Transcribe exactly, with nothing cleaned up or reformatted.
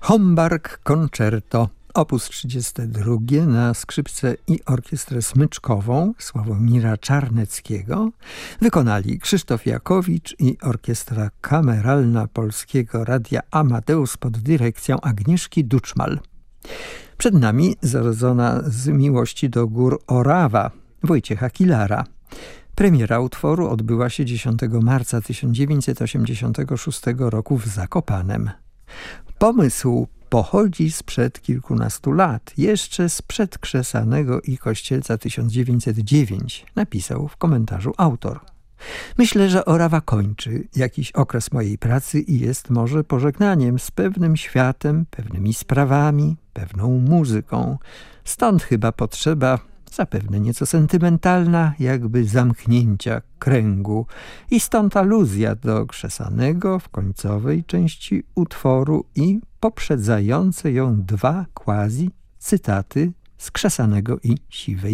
Homburg Concerto, opus trzydzieste drugie na skrzypce i orkiestrę smyczkową Sławomira Czarneckiego wykonali Krzysztof Jakowicz i Orkiestra Kameralna Polskiego Radia Amadeus pod dyrekcją Agnieszki Duczmal. Przed nami zrodzona z miłości do gór Orawa Wojciecha Kilara. Premiera utworu odbyła się dziesiątego marca tysiąc dziewięćset osiemdziesiątego szóstego roku w Zakopanem. Pomysł pochodzi sprzed kilkunastu lat, jeszcze sprzed Krzesanego i Kościelca tysiąc dziewięćset dziewięć, napisał w komentarzu autor. Myślę, że Orawa kończy jakiś okres mojej pracy i jest może pożegnaniem z pewnym światem, pewnymi sprawami, pewną muzyką. Stąd chyba potrzeba, zapewne nieco sentymentalna, jakby zamknięcia kręgu i stąd aluzja do Krzesanego w końcowej części utworu i poprzedzające ją dwa quasi cytaty z Krzesanego i Siwej